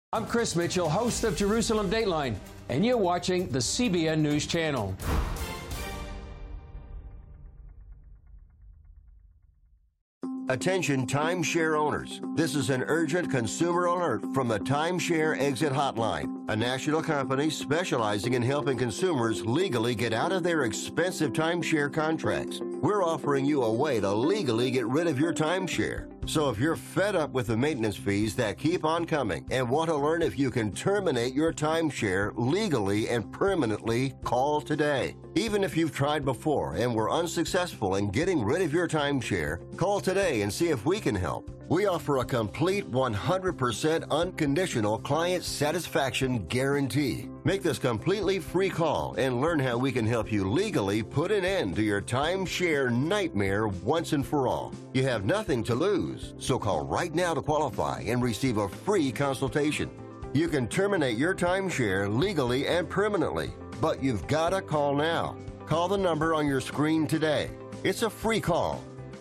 I'm Chris Mitchell, host of Jerusalem Dateline, and you're watching the CBN News Channel. Attention timeshare owners. This is an urgent consumer alert from the Timeshare Exit Hotline, a national company specializing in helping consumers legally get out of their expensive timeshare contracts. We're offering you a way to legally get rid of your timeshare. So if you're fed up with the maintenance fees that keep on coming and want to learn if you can terminate your timeshare legally and permanently, call today. Even if you've tried before and were unsuccessful in getting rid of your timeshare, call today and see if we can help. We offer a complete 100% unconditional client satisfaction guarantee. Make this completely free call and learn how we can help you legally put an end to your timeshare nightmare once and for all. You have nothing to lose, so call right now to qualify and receive a free consultation. You can terminate your timeshare legally and permanently, but you've got to call now. Call the number on your screen today. It's a free call.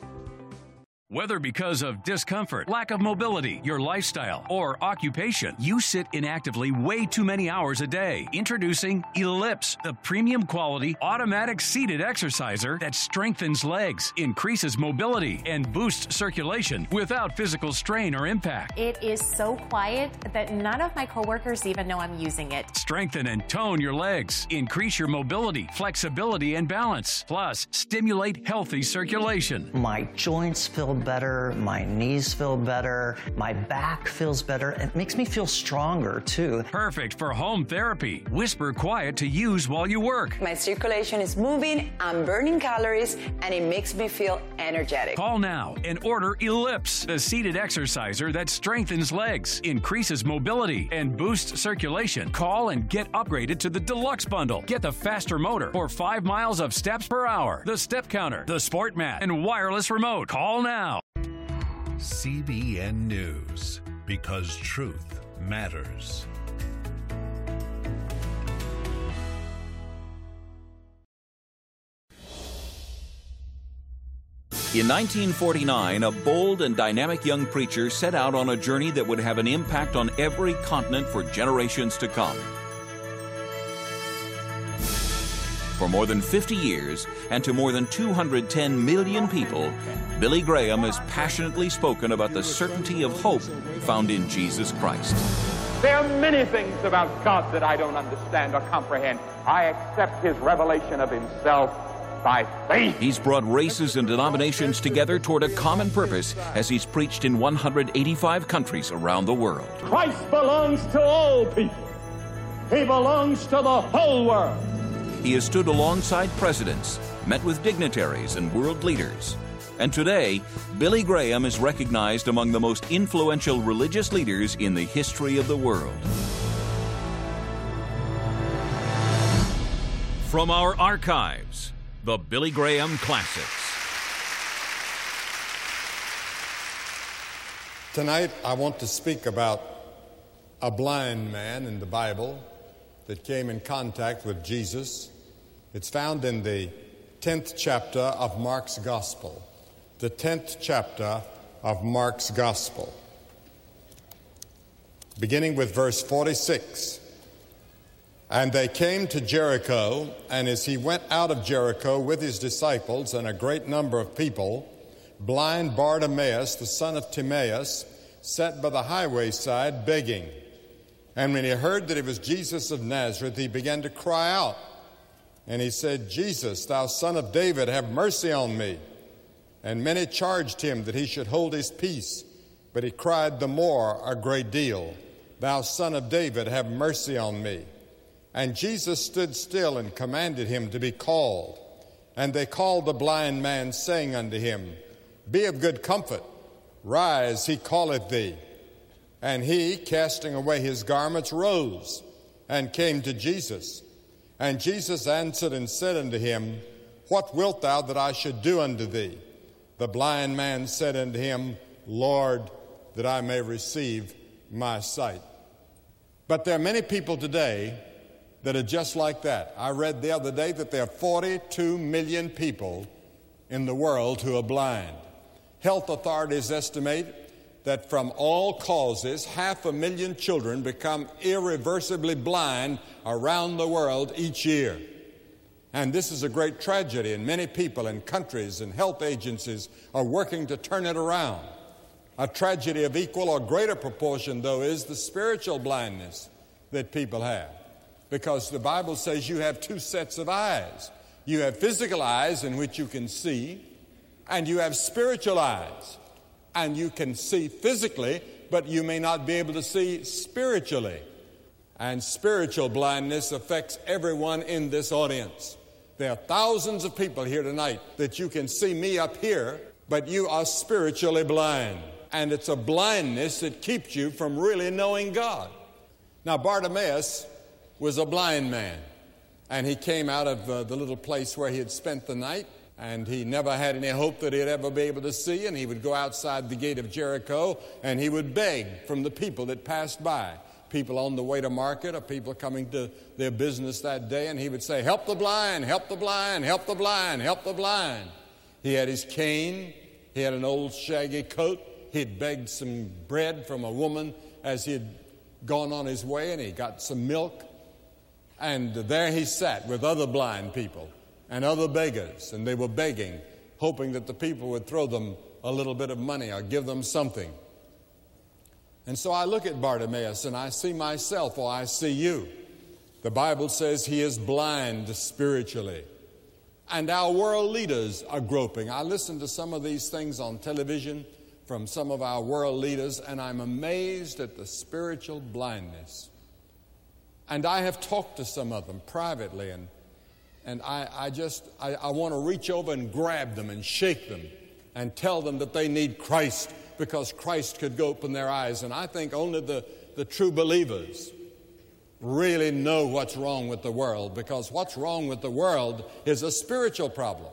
Whether because of discomfort, lack of mobility, your lifestyle, or occupation, you sit inactively way too many hours a day. Introducing Ellipse, the premium quality automatic seated exerciser that strengthens legs, increases mobility, and boosts circulation without physical strain or impact. It is so quiet that none of my coworkers even know I'm using it. Strengthen and tone your legs, increase your mobility, flexibility, and balance, plus stimulate healthy circulation. My joints feel better, my knees feel better, my back feels better. It makes me feel stronger too. Perfect for home therapy. Whisper quiet to use while you work. My circulation is moving, I'm burning calories, and it makes me feel energetic. Call now and order Ellipse, the seated exerciser that strengthens legs, increases mobility, and boosts circulation. Call and get upgraded to the Deluxe Bundle. Get the faster motor for 5 miles of steps per hour, the step counter, the sport mat, and wireless remote. Call now. CBN News, because truth matters. In 1949, a bold and dynamic young preacher set out on a journey that would have an impact on every continent for generations to come. For more than 50 years, and to more than 210 million people, Billy Graham has passionately spoken about the certainty of hope found in Jesus Christ. There are many things about God that I don't understand or comprehend. I accept His revelation of Himself by faith. He's brought races and denominations together toward a common purpose as he's preached in 185 countries around the world. Christ belongs to all people. He belongs to the whole world. He has stood alongside presidents, met with dignitaries and world leaders. And today, Billy Graham is recognized among the most influential religious leaders in the history of the world. From our archives, the Billy Graham Classics. Tonight, I want to speak about a blind man in the Bible that came in contact with Jesus. It's found in the 10th chapter of Mark's Gospel. The 10th chapter of Mark's Gospel. Beginning with verse 46. And they came to Jericho, and as he went out of Jericho with his disciples and a great number of people, blind Bartimaeus, the son of Timaeus, sat by the highway side begging. And when he heard that it was Jesus of Nazareth, he began to cry out. And he said, Jesus, thou son of David, have mercy on me. And many charged him that he should hold his peace. But he cried the more a great deal, Thou son of David, have mercy on me. And Jesus stood still and commanded him to be called. And they called the blind man, saying unto him, Be of good comfort, rise, he calleth thee. And he, casting away his garments, rose and came to Jesus. And Jesus answered and said unto him, What wilt thou that I should do unto thee? The blind man said unto him, Lord, that I may receive my sight. But there are many people today that are just like that. I read the other day that there are 42 million people in the world who are blind. Health authorities estimate that from all causes, 500,000 children become irreversibly blind around the world each year. And this is a great tragedy, and many people and countries and health agencies are working to turn it around. A tragedy of equal or greater proportion, though, is the spiritual blindness that people have. Because the Bible says you have two sets of eyes. You have physical eyes in which you can see, and you have spiritual eyes. And you can see physically, but you may not be able to see spiritually. And spiritual blindness affects everyone in this audience. There are thousands of people here tonight that you can see me up here, but you are spiritually blind. And it's a blindness that keeps you from really knowing God. Now, Bartimaeus was a blind man, and he came out of the little place where he had spent the night, and he never had any hope that he'd ever be able to see, and he would go outside the gate of Jericho, and he would beg from the people that passed by, people on the way to market or people coming to their business that day, and he would say, "Help the blind, help the blind, help the blind, help the blind." He had his cane, he had an old shaggy coat, he'd begged some bread from a woman as he had gone on his way, and he got some milk, and there he sat with other blind people and other beggars, and they were begging, hoping that the people would throw them a little bit of money or give them something. And so I look at Bartimaeus and I see myself, or I see you. The Bible says he is blind spiritually. And our world leaders are groping. I listen to some of these things on television from some of our world leaders, and I'm amazed at the spiritual blindness. And I have talked to some of them privately, and I want to reach over and grab them and shake them and tell them that they need Christ, because Christ could open their eyes. And I think only the true believers really know what's wrong with the world, because what's wrong with the world is a spiritual problem.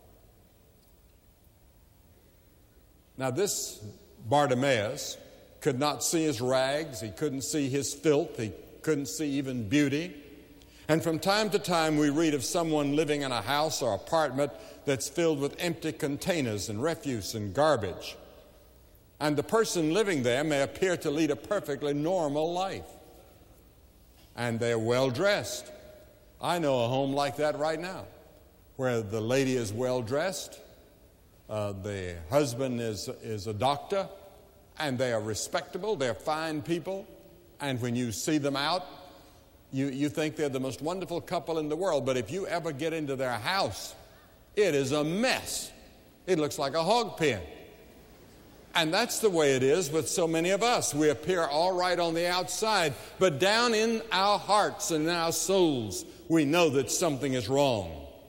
Now, this Bartimaeus could not see his rags, he couldn't see his filth, he couldn't see even beauty. And from time to time we read of someone living in a house or apartment that's filled with empty containers and refuse and garbage. And the person living there may appear to lead a perfectly normal life. And they're well dressed. I know a home like that right now, where the lady is well dressed, the husband is a doctor, and they are respectable, they're fine people, and when you see them out, you think they're the most wonderful couple in the world. But if you ever get into their house, it is a mess. It looks like a hog pen. And that's the way it is with so many of us. We appear all right on the outside, but down in our hearts and in our souls, we know that something is wrong.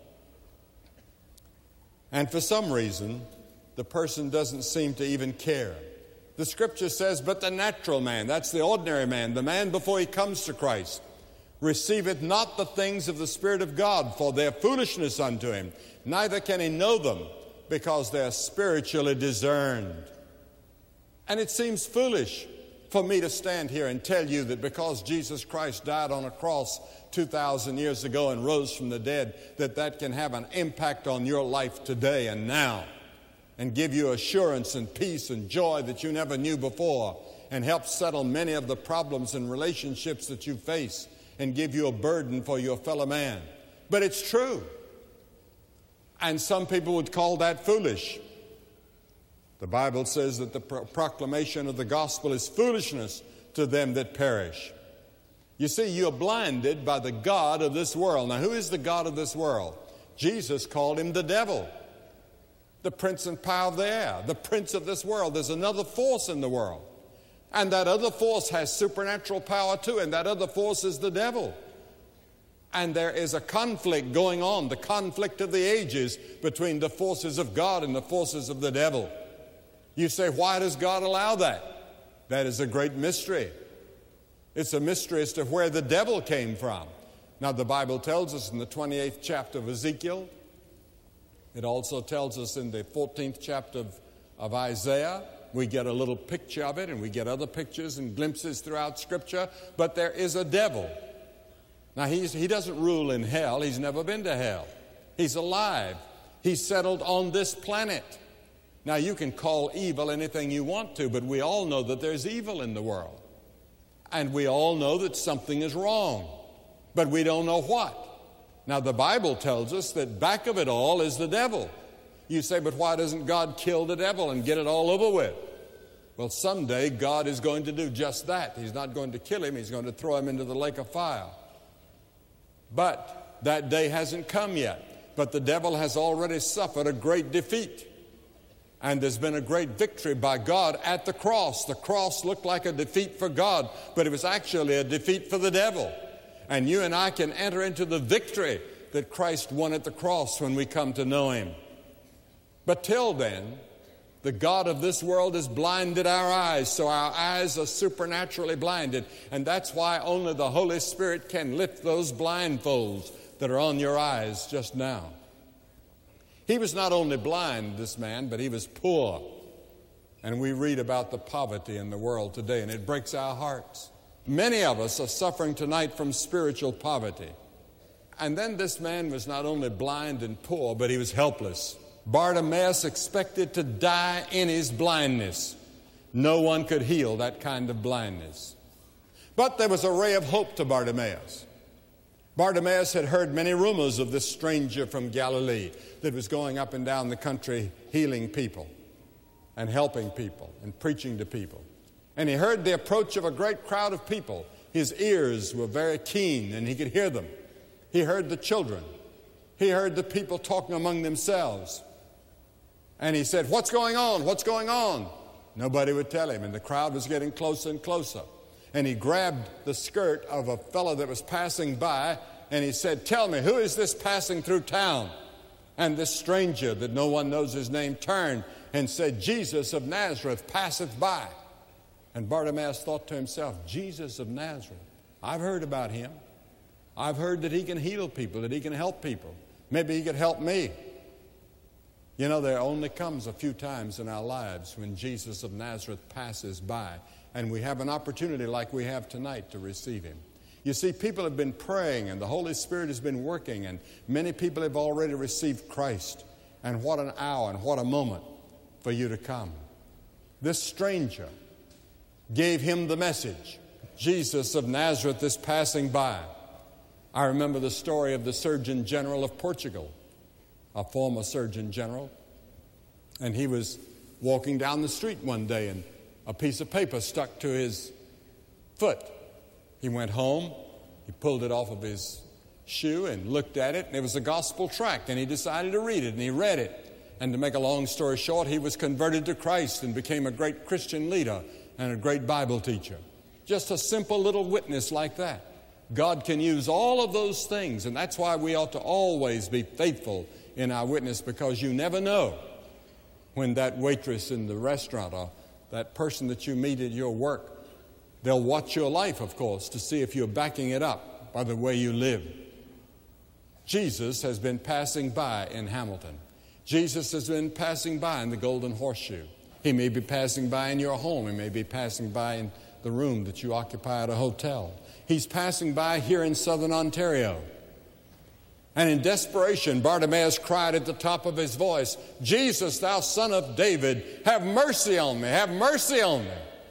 And for some reason, the person doesn't seem to even care. The Scripture says, "But the natural man," that's the ordinary man, the man before he comes to Christ, "receiveth not the things of the Spirit of God, for their foolishness unto him. Neither can he know them, because they are spiritually discerned." And it seems foolish for me to stand here and tell you that because Jesus Christ died on a cross 2,000 years ago and rose from the dead, that can have an impact on your life today and now, and give you assurance and peace and joy that you never knew before, and help settle many of the problems and relationships that you face, and give you a burden for your fellow man. But it's true. And some people would call that foolish. The Bible says that the proclamation of the gospel is foolishness to them that perish. You see, you're blinded by the god of this world. Now, who is the god of this world? Jesus called him the devil, the prince and power of the air, the prince of this world. There's another force in the world. And that other force has supernatural power too, and that other force is the devil. And there is a conflict going on, the conflict of the ages between the forces of God and the forces of the devil. You say, why does God allow that? That is a great mystery. It's a mystery as to where the devil came from. Now, the Bible tells us in the 28th chapter of Ezekiel. It also tells us in the 14th chapter of Isaiah. We get a little picture of it, and we get other pictures and glimpses throughout Scripture. But there is a devil. Now, he doesn't rule in hell. He's never been to hell. He's alive. He's settled on this planet. Now, you can call evil anything you want to, but we all know that there's evil in the world. And we all know that something is wrong, but we don't know what. Now, the Bible tells us that back of it all is the devil. You say, but why doesn't God kill the devil and get it all over with? Well, someday God is going to do just that. He's not going to kill him. He's going to throw him into the lake of fire. But that day hasn't come yet. But the devil has already suffered a great defeat. And there's been a great victory by God at the cross. The cross looked like a defeat for God, but it was actually a defeat for the devil. And you and I can enter into the victory that Christ won at the cross when we come to know him. But till then, the God of this world has blinded our eyes, so our eyes are supernaturally blinded. And that's why only the Holy Spirit can lift those blindfolds that are on your eyes just now. He was not only blind, this man, but he was poor. And we read about the poverty in the world today, and it breaks our hearts. Many of us are suffering tonight from spiritual poverty. And then this man was not only blind and poor, but he was helpless. Bartimaeus expected to die in his blindness. No one could heal that kind of blindness. But there was a ray of hope to Bartimaeus. Bartimaeus had heard many rumors of this stranger from Galilee that was going up and down the country healing people and helping people and preaching to people. And he heard the approach of a great crowd of people. His ears were very keen and he could hear them. He heard the children. He heard the people talking among themselves. And he said, "What's going on? What's going on?" Nobody would tell him, and the crowd was getting closer and closer. And he grabbed the skirt of a fellow that was passing by, and he said, "Tell me, who is this passing through town?" And this stranger that no one knows his name turned and said, "Jesus of Nazareth passeth by." And Bartimaeus thought to himself, Jesus of Nazareth, I've heard about him. I've heard that he can heal people, that he can help people. Maybe he could help me. You know, there only comes a few times in our lives when Jesus of Nazareth passes by, and we have an opportunity like we have tonight to receive him. You see, people have been praying, and the Holy Spirit has been working, and many people have already received Christ. And what an hour and what a moment for you to come. This stranger gave him the message. Jesus of Nazareth is passing by. I remember the story of the Surgeon General of Portugal, a former Surgeon General, and he was walking down the street one day and a piece of paper stuck to his foot. He went home, he pulled it off of his shoe and looked at it, and it was a gospel tract, and he decided to read it, and he read it. And to make a long story short, he was converted to Christ and became a great Christian leader and a great Bible teacher. Just a simple little witness like that. God can use all of those things, and that's why we ought to always be faithful in our witness, because you never know when that waitress in the restaurant or that person that you meet at your work, they'll watch your life, of course, to see if you're backing it up by the way you live. Jesus has been passing by in Hamilton. Jesus has been passing by in the Golden Horseshoe. He may be passing by in your home. He may be passing by in the room that you occupy at a hotel. He's passing by here in southern Ontario. And in desperation, Bartimaeus cried at the top of his voice, "Jesus, thou son of David, have mercy on me, have mercy on me."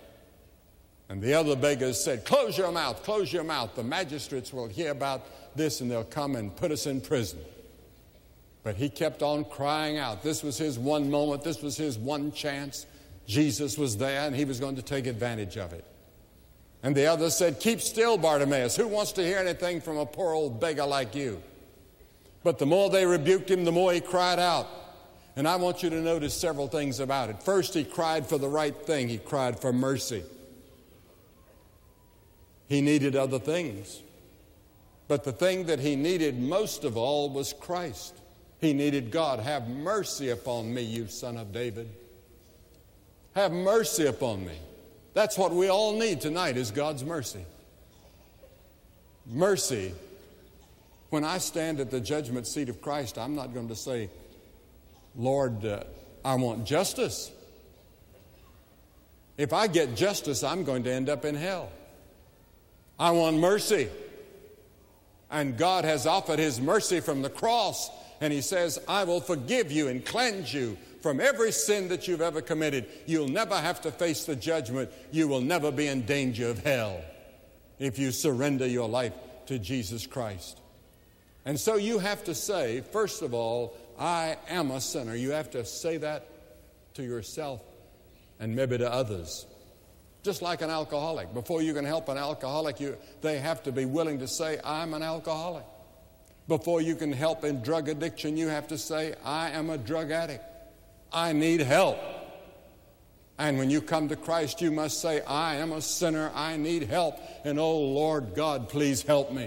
And the other beggars said, "Close your mouth, close your mouth. The magistrates will hear about this and they'll come and put us in prison." But he kept on crying out. This was his one moment. This was his one chance. Jesus was there and he was going to take advantage of it. And the others said, "Keep still, Bartimaeus. Who wants to hear anything from a poor old beggar like you?" But the more they rebuked him, the more he cried out. And I want you to notice several things about it. First, he cried for the right thing. He cried for mercy. He needed other things. But the thing that he needed most of all was Christ. He needed God. "Have mercy upon me, you son of David. Have mercy upon me." That's what we all need tonight, is God's mercy. Mercy. When I stand at the judgment seat of Christ, I'm not going to say, "Lord, I want justice." If I get justice, I'm going to end up in hell. I want mercy. And God has offered his mercy from the cross, and he says, "I will forgive you and cleanse you from every sin that you've ever committed. You'll never have to face the judgment. You will never be in danger of hell if you surrender your life to Jesus Christ. And so you have to say, first of all, I am a sinner. You have to say that to yourself and maybe to others. Just like an alcoholic. Before you can help an alcoholic, they have to be willing to say, I'm an alcoholic. Before you can help in drug addiction, you have to say, I am a drug addict. I need help. And when you come to Christ, you must say, I am a sinner. I need help. And oh, Lord God, please help me.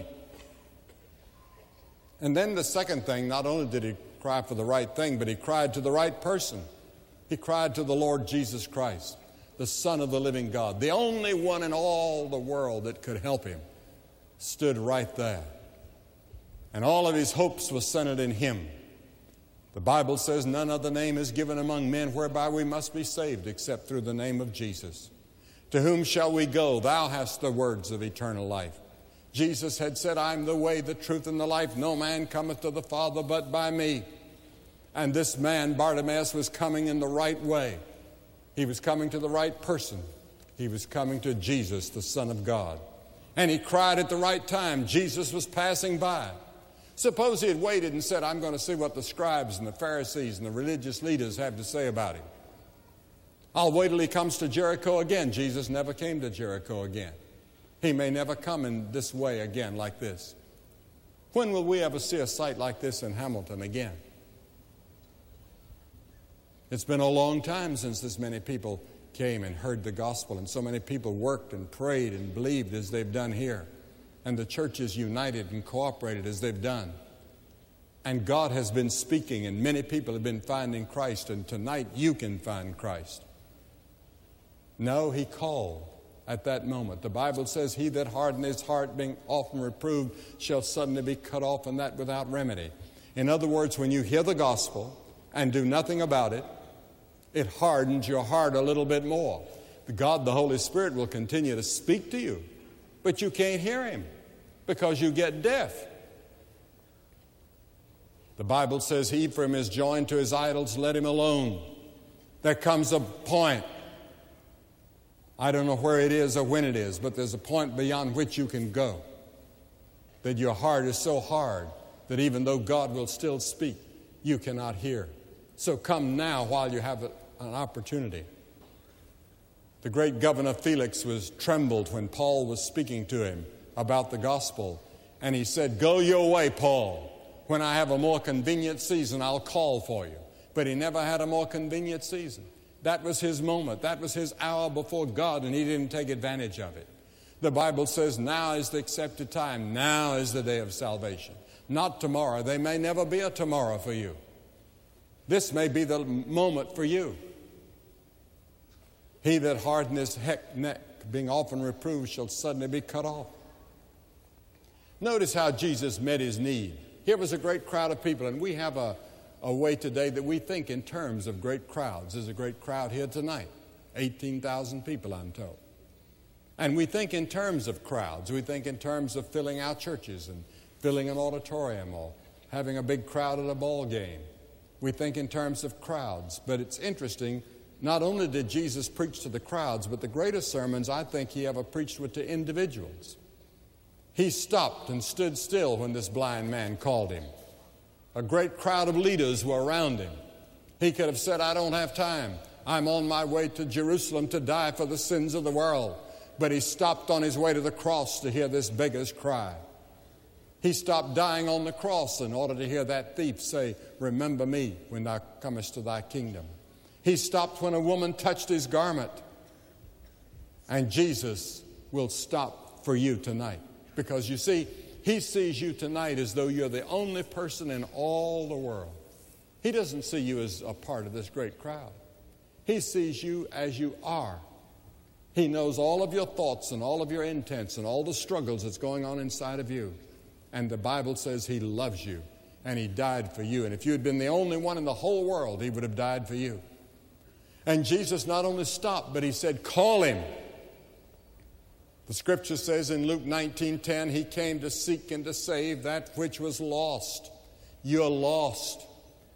And then the second thing, not only did he cry for the right thing, but he cried to the right person. He cried to the Lord Jesus Christ, the Son of the living God. The only one in all the world that could help him stood right there. And all of his hopes were centered in him. The Bible says none other name is given among men whereby we must be saved except through the name of Jesus. To whom shall we go? Thou hast the words of eternal life. Jesus had said, I am the way, the truth, and the life. No man cometh to the Father but by me. And this man, Bartimaeus, was coming in the right way. He was coming to the right person. He was coming to Jesus, the Son of God. And he cried at the right time. Jesus was passing by. Suppose he had waited and said, I'm going to see what the scribes and the Pharisees and the religious leaders have to say about him. I'll wait till he comes to Jericho again. Jesus never came to Jericho again. He may never come in this way again like this. When will we ever see a sight like this in Hamilton again? It's been a long time since this many people came and heard the gospel, and so many people worked and prayed and believed as they've done here. And the church is united and cooperated as they've done. And God has been speaking, and many people have been finding Christ, and tonight you can find Christ. No, he called at that moment. The Bible says, he that hardened his heart, being often reproved, shall suddenly be cut off, and that without remedy. In other words, when you hear the gospel and do nothing about it, it hardens your heart a little bit more. God, the Holy Spirit, will continue to speak to you, but you can't hear him because you get deaf. The Bible says, he from is joined to his idols, let him alone. There comes a point. I don't know where it is or when it is, but there's a point beyond which you can go. That your heart is so hard that even though God will still speak, you cannot hear. So come now while you have an opportunity. The great governor Felix was trembled when Paul was speaking to him about the gospel. And he said, go your way, Paul. When I have a more convenient season, I'll call for you. But he never had a more convenient season. That was his moment. That was his hour before God, and he didn't take advantage of it. The Bible says now is the accepted time. Now is the day of salvation. Not tomorrow. There may never be a tomorrow for you. This may be the moment for you. He that hardened his neck, being often reproved, shall suddenly be cut off. Notice how Jesus met his need. Here was a great crowd of people, and we have a way today that we think in terms of great crowds. There's a great crowd here tonight, 18,000 people, I'm told. And we think in terms of crowds. We think in terms of filling our churches and filling an auditorium or having a big crowd at a ball game. We think in terms of crowds. But it's interesting, not only did Jesus preach to the crowds, but the greatest sermons I think he ever preached were to individuals. He stopped and stood still when this blind man called him. A great crowd of leaders were around him. He could have said, I don't have time. I'm on my way to Jerusalem to die for the sins of the world. But he stopped on his way to the cross to hear this beggar's cry. He stopped dying on the cross in order to hear that thief say, remember me when thou comest to thy kingdom. He stopped when a woman touched his garment. And Jesus will stop for you tonight. Because you see, he sees you tonight as though you're the only person in all the world. He doesn't see you as a part of this great crowd. He sees you as you are. He knows all of your thoughts and all of your intents and all the struggles that's going on inside of you. And the Bible says he loves you and he died for you. And if you had been the only one in the whole world, he would have died for you. And Jesus not only stopped, but he said, call him. The scripture says in Luke 19:10, he came to seek and to save that which was lost. You're lost.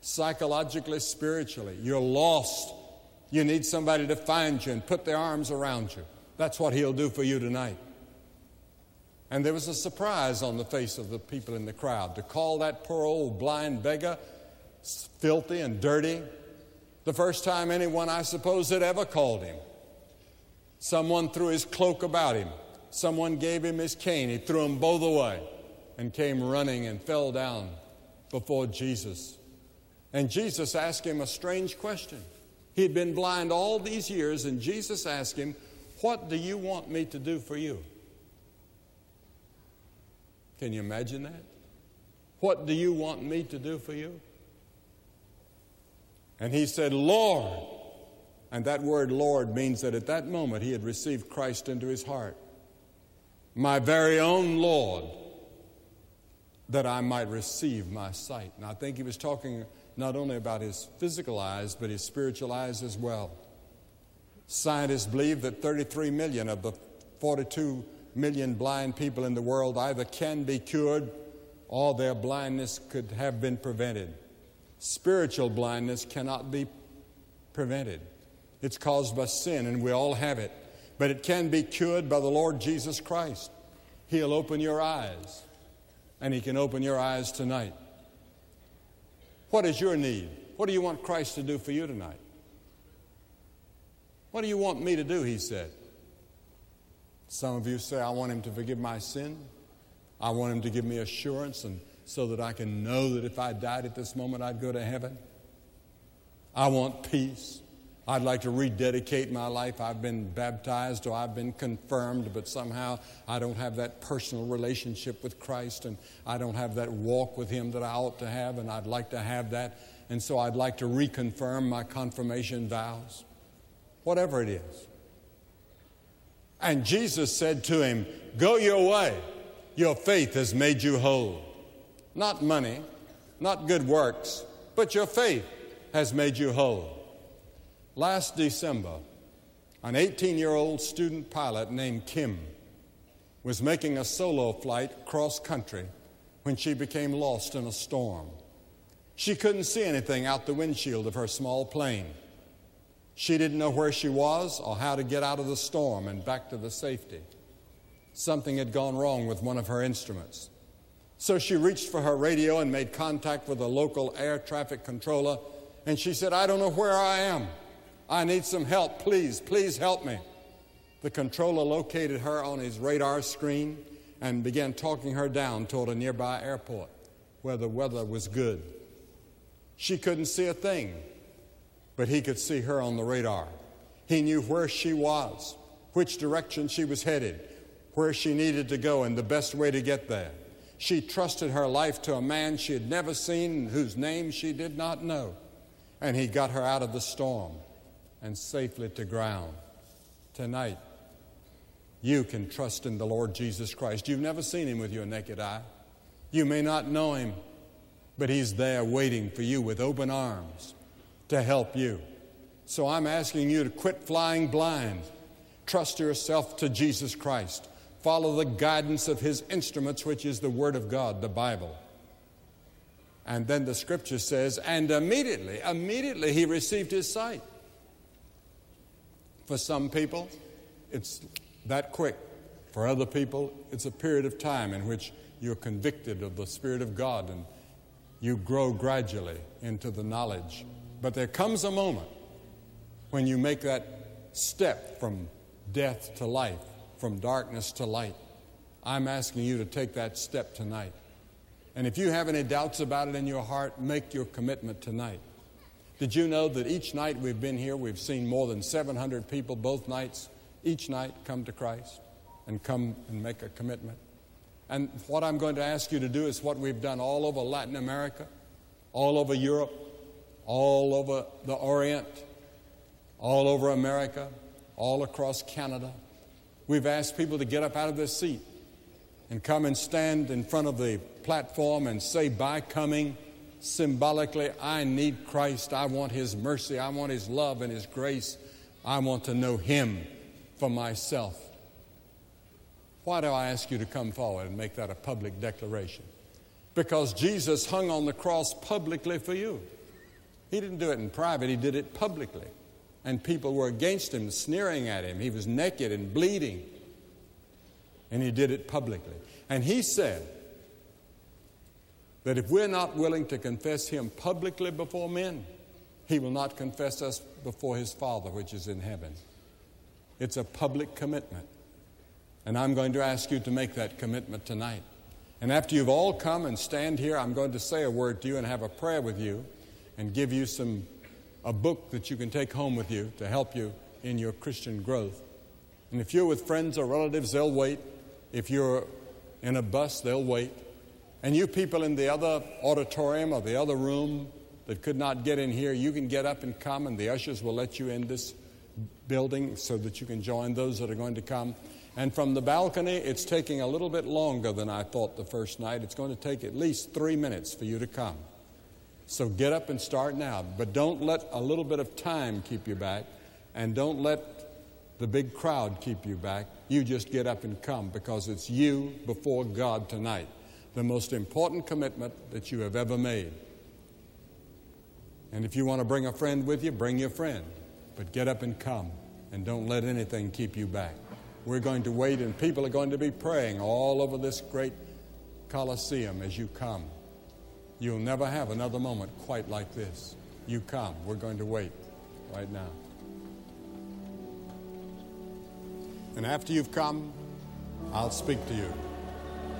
psychologically, spiritually. You're lost. You need somebody to find you and put their arms around you. That's what He'll do for you tonight. And there was a surprise on the face of the people in the crowd to call that poor old blind beggar filthy and dirty. The first time anyone, I suppose, had ever called him. Someone threw his cloak about him. Someone gave him his cane. He threw them both away and came running and fell down before Jesus. And Jesus asked him a strange question. He had been blind all these years, and Jesus asked him, "What do you want me to do for you?" Can you imagine that? What do you want me to do for you? And he said, "Lord." And that word Lord means that at that moment he had received Christ into his heart. "My very own Lord, that I might receive my sight." And I think he was talking not only about his physical eyes, but his spiritual eyes as well. Scientists believe that 33 million of the 42 million blind people in the world either can be cured or their blindness could have been prevented. Spiritual blindness cannot be prevented. It's caused by sin, and we all have it. But it can be cured by the Lord Jesus Christ. He'll open your eyes, and He can open your eyes tonight. What is your need? What do you want Christ to do for you tonight? What do you want me to do, He said. Some of you say, "I want Him to forgive my sin. I want Him to give me assurance and so that I can know that if I died at this moment, I'd go to heaven. I want peace. I'd like to rededicate my life. I've been baptized or I've been confirmed, but somehow I don't have that personal relationship with Christ, and I don't have that walk with Him that I ought to have, and I'd like to have that, and so I'd like to reconfirm my confirmation vows." Whatever it is. And Jesus said to him, "Go your way. Your faith has made you whole." Not money, not good works, but your faith has made you whole. Last December, an 18-year-old student pilot named Kim was making a solo flight cross-country when she became lost in a storm. She couldn't see anything out the windshield of her small plane. She didn't know where she was or how to get out of the storm and back to the safety. Something had gone wrong with one of her instruments. So she reached for her radio and made contact with a local air traffic controller, and she said, "I don't know where I am. I need some help. Please help me." The controller located her on his radar screen and began talking her down toward a nearby airport where the weather was good. She couldn't see a thing, but he could see her on the radar. He knew where she was, which direction she was headed, where she needed to go, and the best way to get there. She trusted her life to a man she had never seen, whose name she did not know, and he got her out of the storm and safely to ground. Tonight, you can trust in the Lord Jesus Christ. You've never seen Him with your naked eye. You may not know Him, but He's there waiting for you with open arms to help you. So I'm asking you to quit flying blind. Trust yourself to Jesus Christ. Follow the guidance of His instruments, which is the Word of God, the Bible. And then the Scripture says, and immediately he received his sight. For some people, it's that quick. For other people, it's a period of time in which you're convicted of the Spirit of God and you grow gradually into the knowledge. But there comes a moment when you make that step from death to life, from darkness to light. I'm asking you to take that step tonight. And if you have any doubts about it in your heart, make your commitment tonight. Did you know that each night we've been here, we've seen more than 700 people both nights, each night come to Christ and come and make a commitment? And what I'm going to ask you to do is what we've done all over Latin America, all over Europe, all over the Orient, all over America, all across Canada. We've asked people to get up out of their seat and come and stand in front of the platform and say, by coming, symbolically, I need Christ. I want His mercy. I want His love and His grace. I want to know Him for myself. Why do I ask you to come forward and make that a public declaration? Because Jesus hung on the cross publicly for you. He didn't do it in private. He did it publicly. And people were against him, sneering at him. He was naked and bleeding. And he did it publicly. And he said that if we're not willing to confess him publicly before men, he will not confess us before his Father, which is in heaven. It's a public commitment. And I'm going to ask you to make that commitment tonight. And after you've all come and stand here, I'm going to say a word to you and have a prayer with you and give you a book that you can take home with you to help you in your Christian growth. And if you're with friends or relatives, they'll wait. If you're in a bus, they'll wait. And you people in the other auditorium or the other room that could not get in here, you can get up and come, and the ushers will let you in this building so that you can join those that are going to come. And from the balcony, it's taking a little bit longer than I thought the first night. It's going to take at least 3 minutes for you to come. So get up and start now. But don't let a little bit of time keep you back, and don't let the big crowd keep you back. You just get up and come, because it's you before God tonight. The most important commitment that you have ever made. And if you want to bring a friend with you, bring your friend. But get up and come, and don't let anything keep you back. We're going to wait, and people are going to be praying all over this great Coliseum as you come. You'll never have another moment quite like this. You come. We're going to wait right now. And after you've come, I'll speak to you.